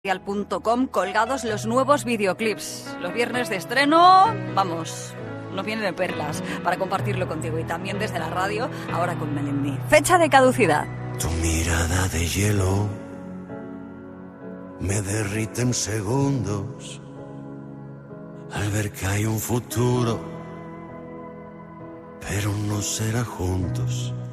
.com colgados los nuevos videoclips. Los viernes de estreno, vamos, nos vienen de perlas para compartirlo contigo y también desde la radio, ahora con Melendi. Fecha de caducidad. Tu mirada de hielo me derrite en segundos al ver que hay un futuro, pero no será juntos.